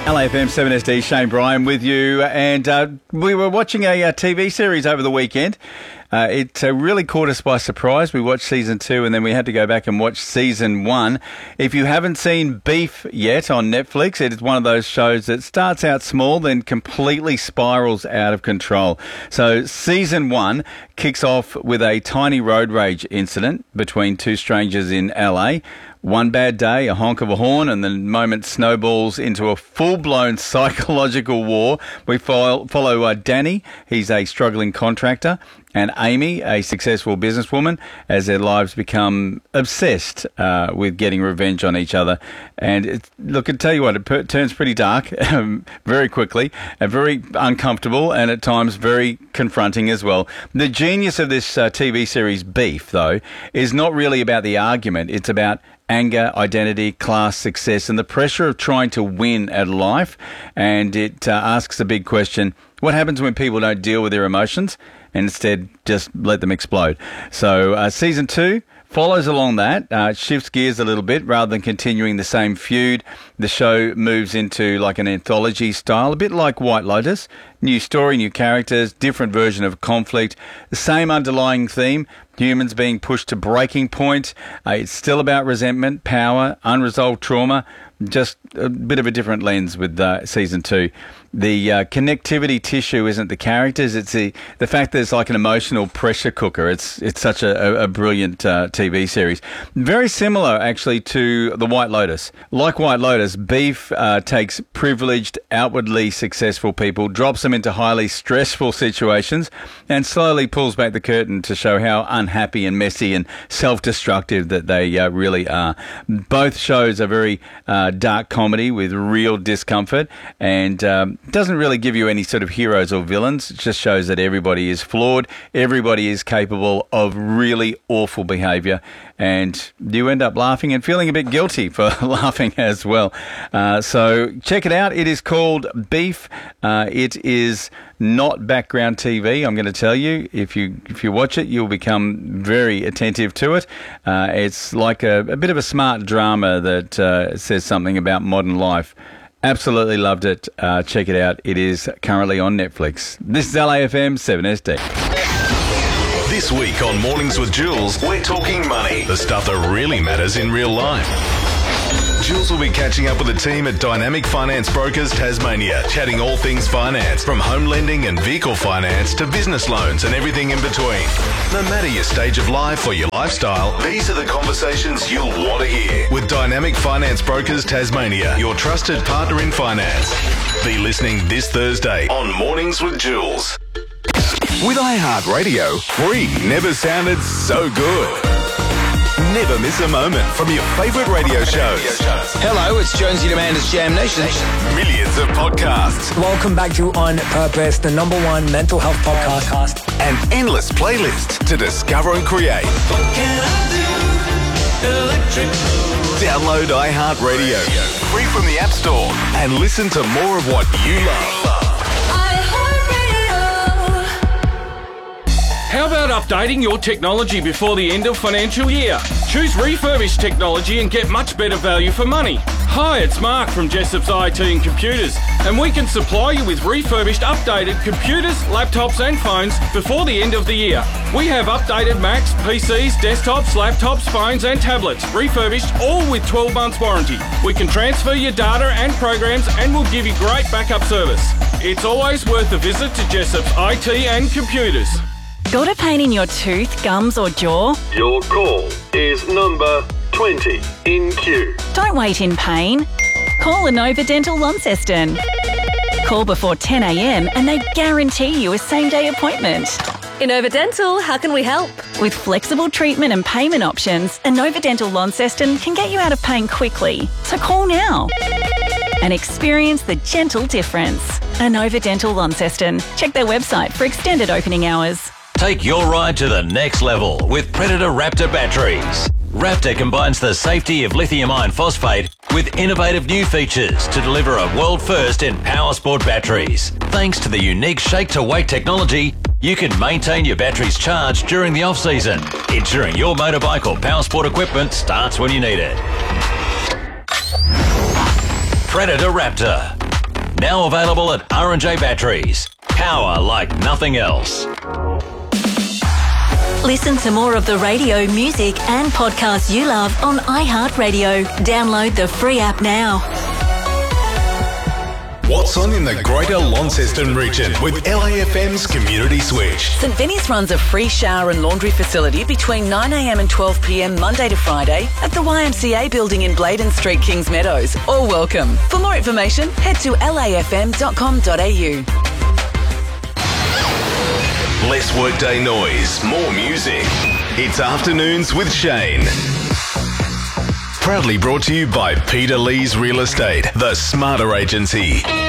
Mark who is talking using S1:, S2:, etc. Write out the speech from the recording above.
S1: LAFM 7SD, Shane Bryan with you. And we were watching a TV series over the weekend. It really caught us by surprise. We watched season 2 and then we had to go back and watch season 1. If you haven't seen Beef yet on Netflix, it is one of those shows that starts out small, then completely spirals out of control. So season 1 kicks off with a tiny road rage incident between two strangers in LA. One bad day, a honk of a horn, and the moment snowballs into a full-blown psychological war. We follow Danny. He's a struggling contractor, and Amy, a successful businesswoman, as their lives become obsessed with getting revenge on each other. And look, I tell you what, it turns pretty dark very quickly, and very uncomfortable, and at times very confronting as well. The genius of this TV series, Beef, though, is not really about the argument. It's about anger, identity, class, success, and the pressure of trying to win at life. And it asks the big question, what happens when people don't deal with their emotions and instead just let them explode? So season 2 follows along that, shifts gears a little bit. Rather than continuing the same feud, the show moves into like an anthology style, a bit like White Lotus. New story, new characters, different version of conflict, the same underlying theme, humans being pushed to breaking point. It's still about resentment, power, unresolved trauma, just a bit of a different lens with season 2. The connectivity tissue isn't the characters, it's the fact that it's like an emotional pressure cooker. It's such a brilliant TV series. Very similar, actually, to The White Lotus. Like White Lotus, Beef takes privileged, outwardly successful people, drops them into highly stressful situations, and slowly pulls back the curtain to show how unhappy and messy and self-destructive that they really are. Both shows are very dark comedy with real discomfort, and doesn't really give you any sort of heroes or villains. It just shows that everybody is flawed, everybody is capable of really awful behaviour, and you end up laughing and feeling a bit guilty for laughing as well. So check it out. It is called Beef. It is not background TV, I'm going to tell you. If you watch it, you'll become very attentive to it. It's like a bit of a smart drama that says something about modern life. Absolutely loved it. Check it out. It is currently on Netflix. This is LAFM 7SD.
S2: This week on Mornings with Jules, we're talking money, the stuff that really matters in real life. Jules will be catching up with the team at Dynamic Finance Brokers Tasmania, chatting all things finance, from home lending and vehicle finance to business loans and everything in between. No matter your stage of life or your lifestyle, these are the conversations you'll want to hear. With Dynamic Finance Brokers Tasmania, your trusted partner in finance. Be listening this Thursday on Mornings with Jules. With iHeartRadio, free never sounded so good. Never miss a moment from your favourite radio shows.
S3: Hello, it's Jonesy and Amanda's Jam Nation.
S2: Millions of podcasts.
S4: Welcome back to On Purpose, the #1 mental health podcast.
S2: And endless playlists to discover and create.
S5: What can I do? Electric.
S2: Download iHeartRadio, free from the App Store, and listen to more of what you love.
S6: How about updating your technology before the end of financial year? Choose refurbished technology and get much better value for money. Hi, it's Mark from Jessop's IT and Computers, and we can supply you with refurbished, updated computers, laptops and phones before the end of the year. We have updated Macs, PCs, desktops, laptops, phones and tablets, refurbished, all with 12 months warranty. We can transfer your data and programs and we'll give you great backup service. It's always worth a visit to Jessop's IT and Computers.
S7: Got a pain in your tooth, gums or jaw?
S8: Your call is number 20 in queue.
S7: Don't wait in pain. Call Inova Dental Launceston. Call before 10 a.m. and they guarantee you a same-day appointment.
S9: Inova Dental, how can we help?
S7: With flexible treatment and payment options, Inova Dental Launceston can get you out of pain quickly. So call now and experience the gentle difference. Inova Dental Launceston. Check their website for extended opening hours.
S10: Take your ride to the next level with Predator Raptor batteries. Raptor combines the safety of lithium iron phosphate with innovative new features to deliver a world first in power sport batteries. Thanks to the unique shake-to-weight technology, you can maintain your batteries charged during the off-season, ensuring your motorbike or power sport equipment starts when you need it. Predator Raptor. Now available at R&J Batteries. Power like nothing else.
S7: Listen to more of the radio, music and podcasts you love on iHeartRadio. Download the free app now.
S2: What's on in the Greater Launceston region with LAFM's Community Switch?
S11: St Vinny's runs a free shower and laundry facility between 9am and 12pm Monday to Friday at the YMCA building in Bladen Street, Kings Meadows. All welcome. For more information, head to lafm.com.au.
S2: Less workday noise, more music. It's Afternoons with Shane. Proudly brought to you by Peter Lee's Real Estate, the smarter agency.